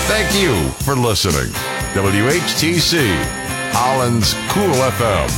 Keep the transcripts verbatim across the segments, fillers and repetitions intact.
Thank you for listening. W H T C, Holland's Cool F M.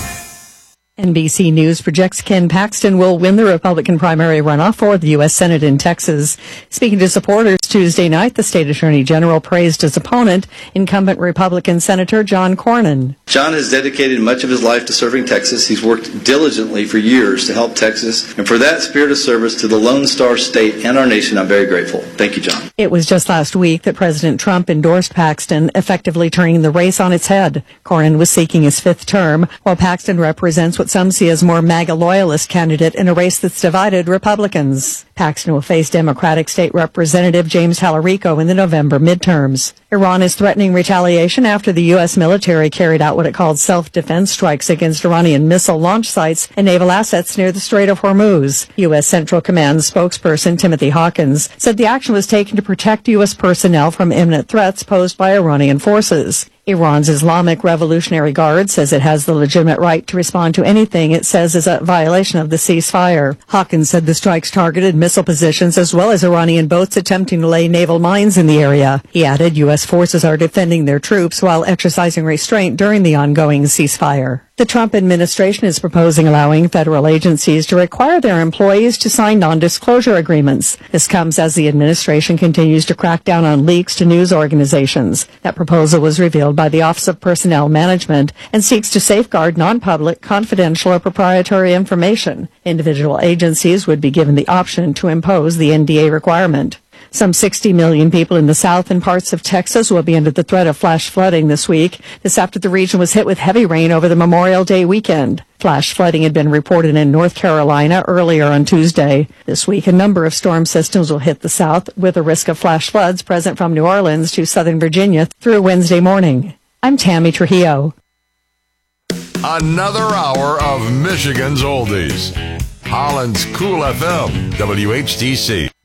N B C News projects Ken Paxton will win the Republican primary runoff for the U S Senate in Texas. Speaking to supporters Tuesday night, the state attorney general praised his opponent, incumbent Republican Senator John Cornyn. John has dedicated much of his life to serving Texas. He's worked diligently for years to help Texas. And for that spirit of service to the Lone Star State and our nation, I'm very grateful. Thank you, John. It was just last week that President Trump endorsed Paxton, effectively turning the race on its head. Cornyn was seeking his fifth term, while Paxton represents what some see as more MAGA loyalist candidate in a race that's divided Republicans. Paxton will face Democratic State Representative James Tallarico in the November midterms. Iran is threatening retaliation after the U S military carried out what it called self-defense strikes against Iranian missile launch sites and naval assets near the Strait of Hormuz. U S Central Command spokesperson Timothy Hawkins said the action was taken to protect U S personnel from imminent threats posed by Iranian forces. Iran's Islamic Revolutionary Guard says it has the legitimate right to respond to anything it says is a violation of the ceasefire. Hawkins said the strikes targeted missile positions as well as Iranian boats attempting to lay naval mines in the area. He added U S forces are defending their troops while exercising restraint during the ongoing ceasefire. The Trump administration is proposing allowing federal agencies to require their employees to sign non-disclosure agreements. This comes as the administration continues to crack down on leaks to news organizations. That proposal was revealed by the Office of Personnel Management and seeks to safeguard non-public, confidential, or proprietary information. Individual agencies would be given the option to impose the N D A requirement. Some sixty million people in the South and parts of Texas will be under the threat of flash flooding this week. This after the region was hit with heavy rain over the Memorial Day weekend. Flash flooding had been reported in North Carolina earlier on Tuesday. This week, a number of storm systems will hit the South, with a risk of flash floods present from New Orleans to Southern Virginia through Wednesday morning. I'm Tammy Trujillo. Another hour of Michigan's Oldies. Holland's Cool F M, W H T C.